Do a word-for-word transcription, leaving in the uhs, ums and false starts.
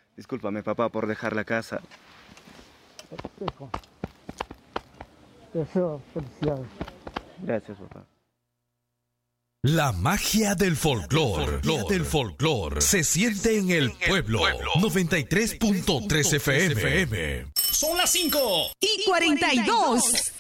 Discúlpame, papá, por dejar la casa. Hijo, te deseo felicidades. Gracias, papá. La magia del folclor, del folclor, se siente en el pueblo. noventa y tres punto tres F M. Son las cinco y cuarenta y dos.